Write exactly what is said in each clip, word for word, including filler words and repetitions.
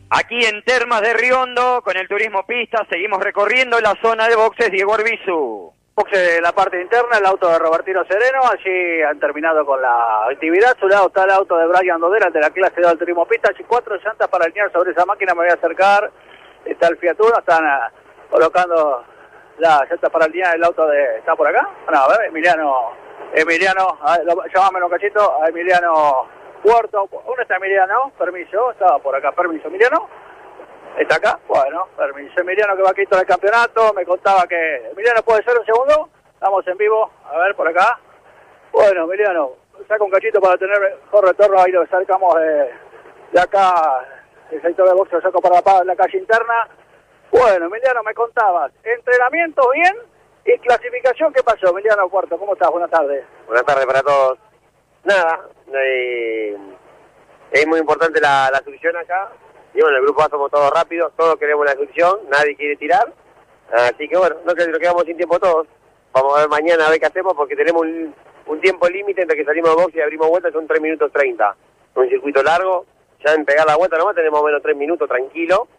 Aquí en Termas de Riondo, con el turismo pista, seguimos recorriendo la zona de boxes Diego Arbizu. Boxe de la parte interna, el auto de Robertino Sereno, allí han terminado con la actividad. A su lado está el auto de Brian Dodera, de la clase dos del turismo pista. Allí cuatro llantas para alinear sobre esa máquina, me voy a acercar. Está el Fiat Uno, están uh, colocando las llantas para alinear el auto de... ¿Está por acá? No, a ver, Emiliano, Emiliano, a ver, lo, llámame un cachito, a Emiliano Puerto. ¿Dónde está Emiliano? Permiso, estaba por acá, permiso, Emiliano. ¿Está acá? Bueno, permiso. Emiliano que va quito del campeonato, me contaba que... Emiliano, ¿puede ser un segundo? Estamos en vivo, a ver, por acá. Bueno, Emiliano, saca un cachito para tener mejor retorno, ahí lo sacamos de, de acá, el sector de boxe lo saco para la, la calle interna. Bueno, Emiliano, me contabas, entrenamiento bien y clasificación, ¿qué pasó? Emiliano Puerto, ¿cómo estás? Buenas tardes. Buenas tardes para todos. Nada, eh, es muy importante la, la succión acá. Y bueno, el grupo A somos todos rápidos, todos queremos la succión, nadie quiere tirar. Así que bueno, no que nos quedamos sin tiempo todos. Vamos a ver mañana a ver qué hacemos porque tenemos un, un tiempo límite entre que salimos de box y abrimos vuelta, son tres minutos treinta. Un circuito largo, ya en pegar la vuelta nomás tenemos menos tres minutos tranquilo.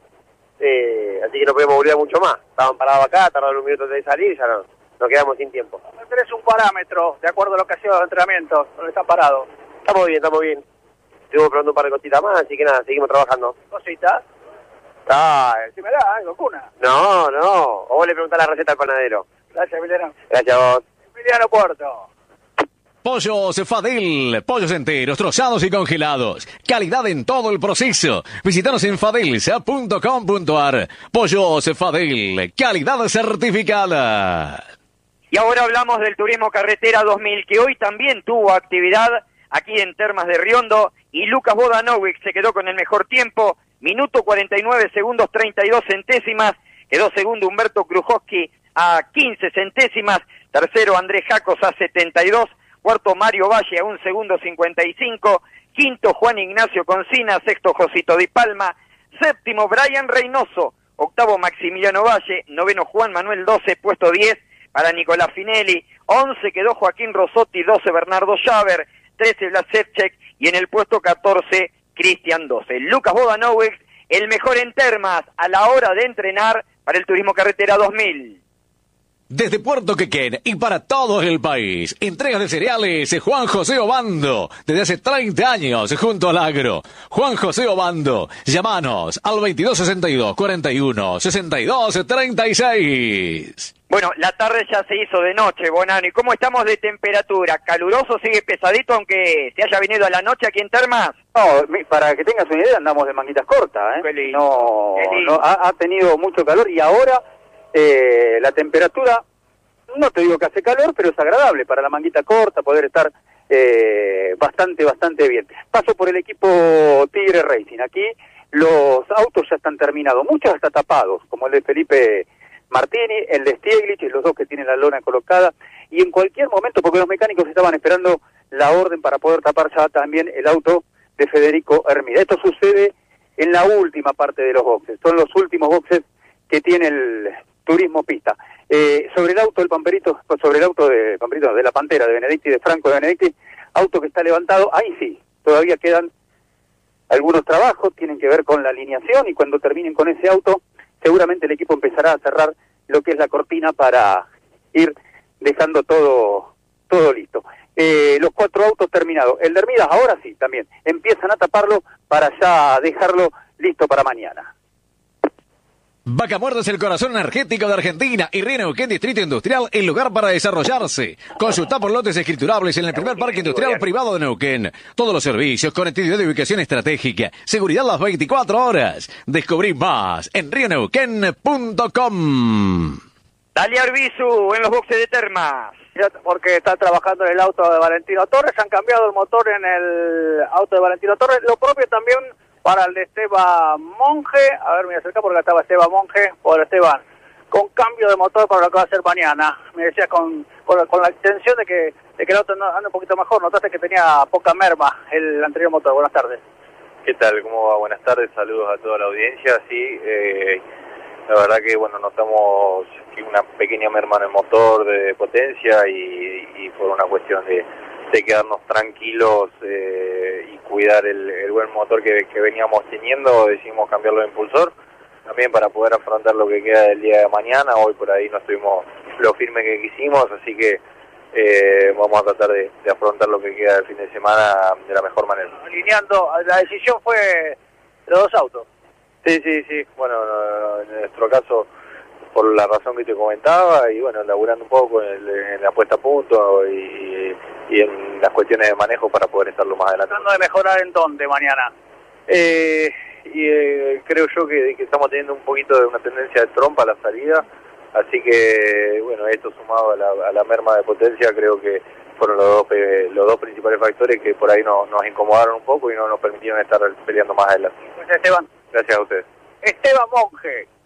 Eh, así que no podemos volver mucho más. Estaban parados acá, tardaron un minuto de salir y ya no, nos quedamos sin tiempo. Tenés un parámetro de acuerdo a lo que ha sido los entrenamientos, donde están parados. Estamos bien, estamos bien. Estuvimos probando un par de cositas más, así que nada, seguimos trabajando. ¿Cositas? Ah, si me da algo, Cuna. No, no. O vos le preguntás la receta al panadero. Gracias, Emiliano. Gracias a vos. Emiliano Puerto. Pollos Fadel, pollos enteros, trozados y congelados. Calidad en todo el proceso. Visítanos en fadelsa punto com punto ar. Pollos Fadel, calidad certificada. Y ahora hablamos del Turismo Carretera dos mil, que hoy también tuvo actividad aquí en Termas de Riondo, y Lucas Vodanovic se quedó con el mejor tiempo, minuto cuarenta y nueve segundos treinta y dos centésimas, quedó segundo Humberto Krujowski a quince centésimas, tercero Andrés Jacos a setenta y dos, cuarto Mario Valle a un segundo cincuenta y cinco, quinto Juan Ignacio Concina, sexto Josito Di Palma, séptimo Brian Reynoso, octavo Maximiliano Valle, noveno Juan Manuel doce, puesto diez para Nicolás Finelli, once quedó Joaquín Rosotti, doce Bernardo Schaber, trece Blasevchek y en el puesto catorce Cristian doce. Lucas Vodanovic, el mejor en Termas a la hora de entrenar para el Turismo Carretera dos mil. Desde Puerto Quequén y para todo el país, entregas de cereales Juan José Obando, desde hace treinta años junto al agro. Juan José Obando, llámanos al veintidós sesenta y dos cuarenta y uno sesenta y dos treinta y seis. Bueno, la tarde ya se hizo de noche, Bonano. ¿Y cómo estamos de temperatura? ¿Caluroso, sigue pesadito, aunque se haya venido a la noche aquí en Termas? No, para que tengas una idea, andamos de manguitas cortas, ¿eh? Qué lindo. No, Qué lindo. no ha, ha tenido mucho calor y ahora eh, la temperatura, no te digo que hace calor, pero es agradable para la manguita corta, poder estar eh, bastante, bastante bien. Paso por el equipo Tigre Racing. Aquí los autos ya están terminados, muchos hasta tapados, como el de Felipe Martini, el de Stieglitz, los dos que tienen la lona colocada, y en cualquier momento, porque los mecánicos estaban esperando la orden para poder tapar ya también el auto de Federico Hermida. Esto sucede en la última parte de los boxes, son los últimos boxes que tiene el turismo pista. Eh, sobre el auto del Pamperito, sobre el auto de Pamperito, de la Pantera, de Benedicti, de Franco de Benedicti, auto que está levantado, ahí sí, todavía quedan algunos trabajos, tienen que ver con la alineación, y cuando terminen con ese auto, seguramente el equipo empezará a cerrar lo que es la cortina para ir dejando todo todo listo. Eh, los cuatro autos terminados. El de Hermidas ahora sí, también. Empiezan a taparlo para ya dejarlo listo para mañana. Vaca Muerta es el corazón energético de Argentina y Río Neuquén Distrito Industrial, el lugar para desarrollarse. Consulta por lotes escriturables en el primer parque industrial privado de Neuquén. Todos los servicios, conectividad de ubicación estratégica, seguridad las veinticuatro horas. Descubrí más en rio neuquén punto com. Dale Arbizu en los boxes de Termas. Porque está trabajando en el auto de Valentino Torres, han cambiado el motor en el auto de Valentino Torres. Lo propio también para el de Esteban Monge, a ver, me voy a acercar porque estaba Esteban Monge, por Esteban, con cambio de motor para lo que va a hacer mañana. Me decías con, con, con la intención de que, de que el auto ande un poquito mejor, notaste que tenía poca merma el anterior motor. Buenas tardes. ¿Qué tal? ¿Cómo va? Buenas tardes, saludos a toda la audiencia. Sí, eh, la verdad que bueno, notamos una pequeña merma en el motor de potencia y, y por una cuestión de, de quedarnos tranquilos eh, y cuidar el, el buen motor que, que veníamos teniendo, decidimos cambiarlo de impulsor, también para poder afrontar lo que queda del día de mañana. Hoy por ahí no estuvimos lo firme que quisimos, así que eh, vamos a tratar de, de afrontar lo que queda del fin de semana de la mejor manera. Alineando, la decisión fue de los dos autos. Sí, sí, sí, bueno, en nuestro caso, por la razón que te comentaba, y bueno, laburando un poco en, el, en la puesta a punto y, y en las cuestiones de manejo para poder estar lo más adelante. Tratando de mejorar en dónde mañana. Eh, y eh, creo yo que, que estamos teniendo un poquito de una tendencia de trompa a la salida, así que bueno, esto sumado a la, a la merma de potencia, creo que fueron los dos, eh, los dos principales factores que por ahí no, nos incomodaron un poco y no nos permitieron estar peleando más adelante. Pues Esteban. Gracias a ustedes. Esteban Monge.